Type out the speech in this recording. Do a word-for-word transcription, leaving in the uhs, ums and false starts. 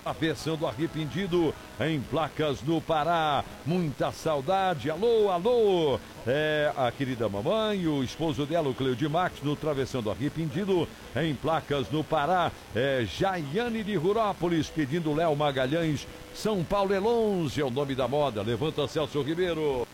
A versão do Arrependido em Placas no Pará. Muita saudade. Alô, alô. É a querida mamãe, o esposo dela, o Cleudi Max, no Travessão do Arrependido em Placas no Pará. É Jaiane de Rurópolis pedindo Léo Magalhães. São Paulo é longe, é o nome da moda. Levanta, Celso Ribeiro.